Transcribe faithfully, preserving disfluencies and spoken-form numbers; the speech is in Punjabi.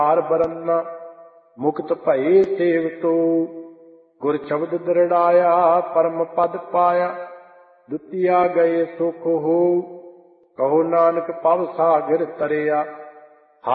ਹਾਰ ਬਰੰਨਾ ਮੁਕਤ ਭਏ ਸੇਵਤੋ। ਗੁਰ ਸ਼ਬਦ ਦ੍ਰਿੜਾਇਆ ਪਰਮ ਪਦ ਪਾਇਆ। ਦੁਤੀਆ ਗਏ ਸੁਖ ਹੋ ਕਹੋ ਨਾਨਕ ਭਵ ਸਾਗਰ ਤਰਿਆ।